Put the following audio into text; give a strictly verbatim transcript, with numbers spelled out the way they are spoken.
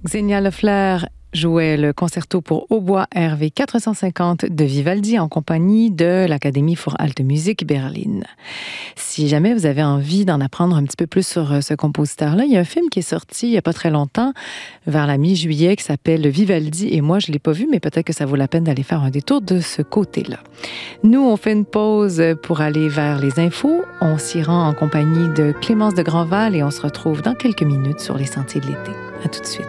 Xenia Lefleur jouait le concerto pour hautbois R V quatre cent cinquante de Vivaldi en compagnie de l'Académie für Alte Musik Berlin. Si jamais vous avez envie d'en apprendre un petit peu plus sur ce compositeur-là, il y a un film qui est sorti il n'y a pas très longtemps, vers la mi-juillet, qui s'appelle Vivaldi et moi. Je ne l'ai pas vu, mais peut-être que ça vaut la peine d'aller faire un détour de ce côté-là. Nous, on fait une pause pour aller vers les infos. On s'y rend en compagnie de Clémence de Grandval et on se retrouve dans quelques minutes sur les sentiers de l'été. À tout de suite.